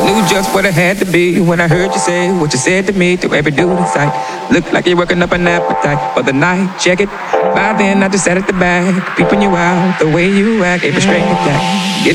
knew just what I had to be when I heard you say what you said to me to every dude in sight. Looked like you're working up an appetite for the night. Check it. By then I just sat at the back, peeping you out, the way you act, gave a straight attack.